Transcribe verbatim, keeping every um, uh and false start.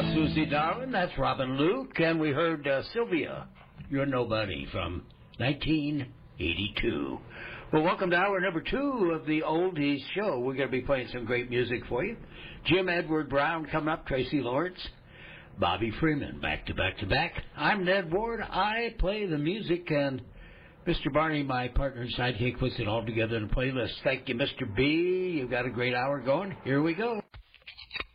Susie Darwin, that's Robin Luke, and we heard uh, Sylvia, You're Nobody, from nineteen eighty-two. Well, welcome to hour number two of the Oldies Show. We're going to be playing some great music for you. Jim Edward Brown coming up, Tracy Lawrence, Bobby Freeman, back to back to back. I'm Ned Ward. I play the music, and Mister Barney, my partner and sidekick, puts it all together in a playlist. Thank you, Mister B. You've got a great hour going. Here we go.